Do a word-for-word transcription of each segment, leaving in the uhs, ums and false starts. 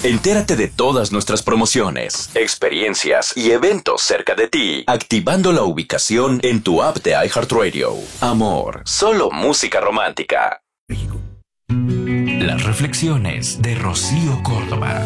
Entérate de todas nuestras promociones, experiencias y eventos cerca de ti, activando la ubicación en tu app de iHeartRadio. Amor, solo música romántica. México. Las reflexiones de Rocío Córdoba.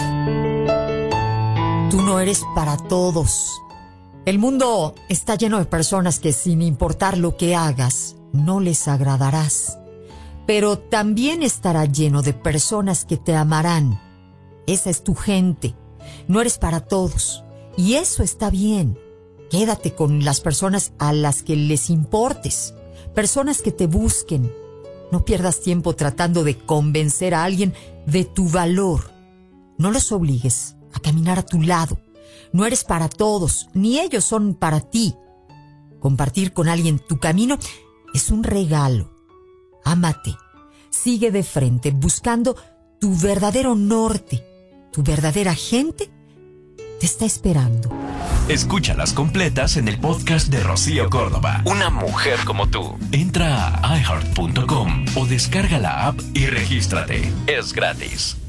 Tú no eres para todos. El mundo está lleno de personas que, sin importar lo que hagas, no les agradarás. Pero también estará lleno de personas que te amarán. Esa es tu gente. No eres para todos. Y eso está bien. Quédate con las personas a las que les importes. Personas que te busquen. No pierdas tiempo tratando de convencer a alguien de tu valor. No los obligues a caminar a tu lado. No eres para todos, ni ellos son para ti. Compartir con alguien tu camino es un regalo. Ámate. Sigue de frente buscando tu verdadero norte. Tu verdadera gente te está esperando. Escúchalas completas en el podcast de Rocío Córdoba. Una mujer como tú. Entra a i heart punto com o descarga la app y regístrate. Es gratis.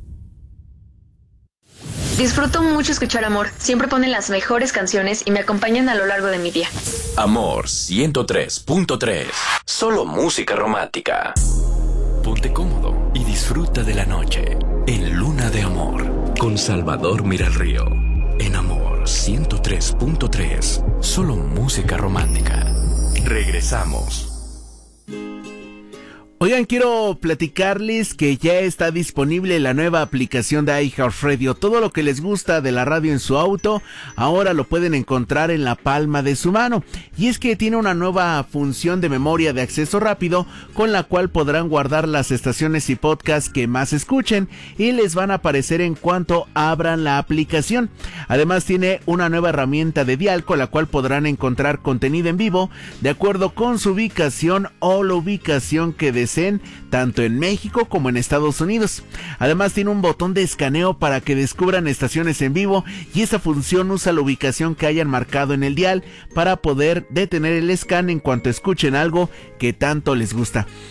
Disfruto mucho escuchar Amor. Siempre ponen las mejores canciones y me acompañan a lo largo de mi día. Amor ciento tres punto tres. Solo música romántica. Ponte cómodo y disfruta de la noche en Luna de Amor con Salvador Miralrío. En Amor ciento tres punto tres. Solo música romántica. Regresamos. Oigan, quiero platicarles que ya está disponible la nueva aplicación de iHeartRadio. Todo lo que les gusta de la radio en su auto, ahora lo pueden encontrar en la palma de su mano. Y es que tiene una nueva función de memoria de acceso rápido, con la cual podrán guardar las estaciones y podcasts que más escuchen, y les van a aparecer en cuanto abran la aplicación. Además tiene una nueva herramienta de dial, con la cual podrán encontrar contenido en vivo, de acuerdo con su ubicación o la ubicación que deseen, tanto en México como en Estados Unidos. Además tiene un botón de escaneo para que descubran estaciones en vivo, y esta función usa la ubicación que hayan marcado en el dial para poder detener el scan en cuanto escuchen algo que tanto les gusta.